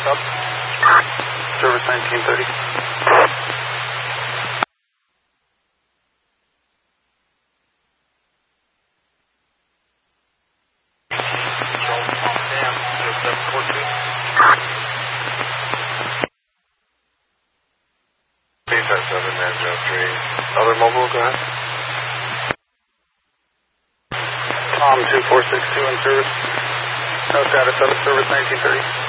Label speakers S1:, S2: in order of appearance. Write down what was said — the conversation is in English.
S1: Sub. Service 1930.
S2: Other mobile, go ahead.
S1: Tom 2462 in service. No status of it, service 1930.